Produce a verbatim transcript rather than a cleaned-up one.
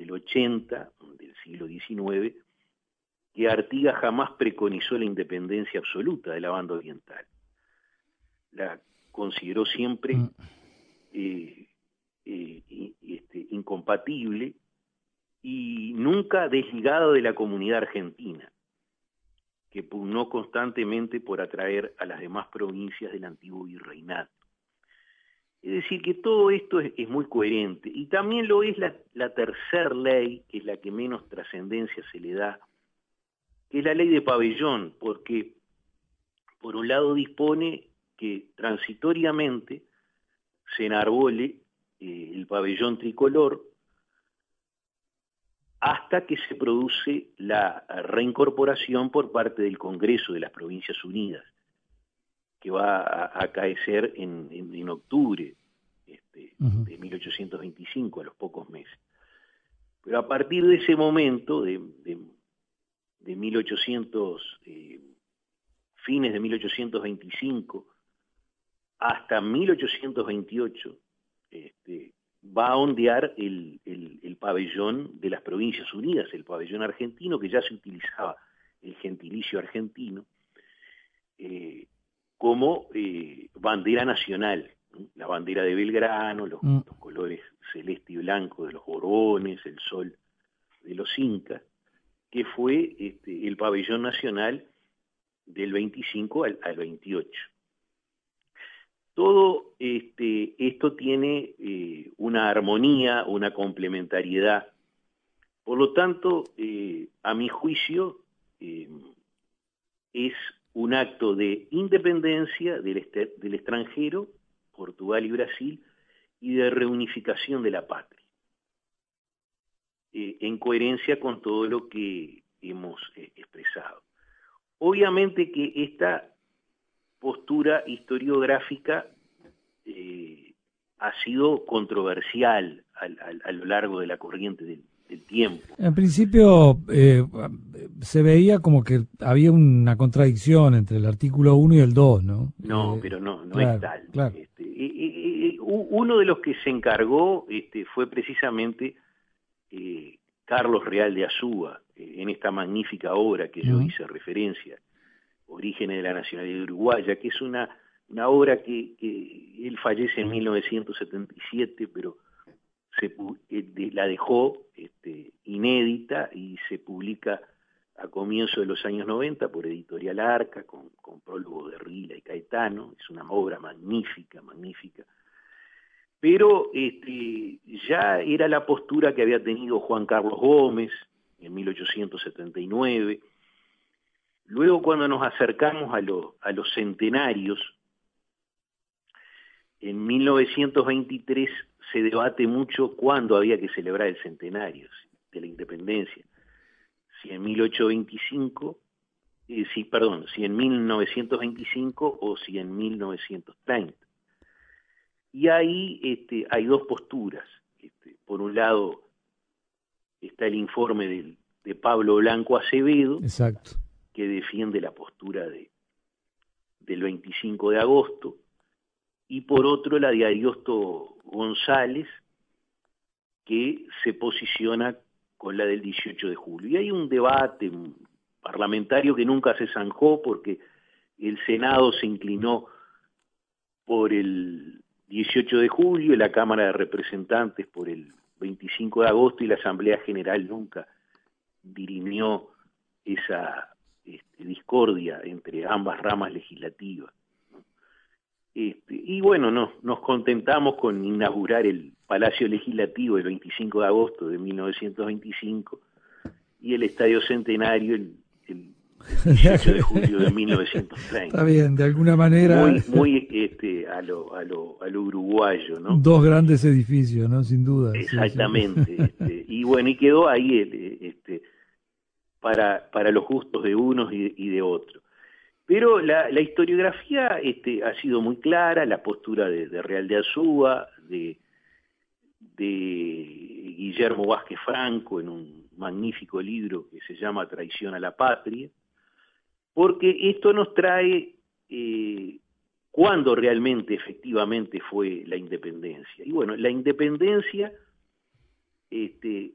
el ochenta del siglo diecinueve, que Artigas jamás preconizó la independencia absoluta de la banda oriental. La consideró siempre Mm. eh, eh, este, incompatible y nunca desligado de la comunidad argentina, que pugnó constantemente por atraer a las demás provincias del antiguo virreinato. Es decir, que todo esto es, es muy coherente, y también lo es la, la tercera ley, que es la que menos trascendencia se le da, que es la ley de pabellón, porque por un lado dispone que transitoriamente se enarbole eh, el pabellón tricolor hasta que se produce la reincorporación por parte del Congreso de las Provincias Unidas, que va a, a acaecer en, en, en octubre este, Uh-huh. de mil ochocientos veinticinco, a los pocos meses. Pero a partir de ese momento, de, de, de mil ochocientos, eh, fines de mil ochocientos veinticinco hasta mil ochocientos veintiocho, este, va a ondear el, el, el pabellón de las Provincias Unidas, el pabellón argentino, que ya se utilizaba el gentilicio argentino, eh, como eh, bandera nacional, ¿no? La bandera de Belgrano, los, Mm. los colores celeste y blanco de los Borbones, el sol de los Incas, que fue este, el pabellón nacional del veinticinco al, al veintiocho. Todo este, esto tiene eh, una armonía, una complementariedad. Por lo tanto, eh, a mi juicio, eh, es un acto de independencia del, este, del extranjero, Portugal y Brasil, y de reunificación de la patria, eh, en coherencia con todo lo que hemos eh, expresado. Obviamente que esta postura historiográfica eh, ha sido controversial al, al, a lo largo de la corriente del, del tiempo. En principio eh, se veía como que había una contradicción entre el artículo uno y el dos, ¿no? No, Eh, pero no, no claro, es tal. claro. Este, eh, eh, eh, uno de los que se encargó este, fue precisamente eh, Carlos Real de Azúa, eh, en esta magnífica obra que yo Uh-huh. hice referencia, Orígenes de la Nacionalidad Uruguaya, que es una, una obra que, que él fallece en mil novecientos setenta y siete, pero se, eh, la dejó este, inédita y se publica a comienzos de los años noventa por Editorial Arca, con, con prólogo de Rila y Caetano. Es una obra magnífica, magnífica. Pero este, ya era la postura que había tenido Juan Carlos Gómez en mil ochocientos setenta y nueve. Luego, cuando nos acercamos a, lo, a los centenarios, en mil novecientos veintitrés se debate mucho cuándo había que celebrar el centenario de la independencia. Si en mil ochocientos veinticinco, eh, si, perdón, si en mil novecientos veinticinco o si en mil novecientos treinta. Y ahí este, hay dos posturas. Este, por un lado está el informe del, de Pablo Blanco Acevedo, Exacto, que defiende la postura de, del veinticinco de agosto, y por otro la de Ariosto González, que se posiciona con la del dieciocho de julio. Y hay un debate parlamentario que nunca se zanjó, porque el Senado se inclinó por el dieciocho de julio, la Cámara de Representantes por el veinticinco de agosto, y la Asamblea General nunca dirimió esa este, discordia entre ambas ramas legislativas. Este, y bueno, no, nos contentamos con inaugurar el Palacio Legislativo el veinticinco de agosto de mil novecientos veinticinco y el Estadio Centenario el, el dieciocho de julio de mil novecientos treinta. Está bien, de alguna manera. Muy, muy este, a, lo, a, lo, a lo uruguayo, ¿no? Dos grandes edificios, ¿no? Sin duda. Exactamente. Sí, sí. Este, y bueno, y quedó ahí el, este, para, para los gustos de unos y, y de otros. Pero la, la historiografía este, ha sido muy clara, la postura de, de Real de Azúa, de, de Guillermo Vázquez Franco, en un magnífico libro que se llama Traición a la Patria, porque esto nos trae eh, cuándo realmente, efectivamente, fue la independencia. Y bueno, la independencia este,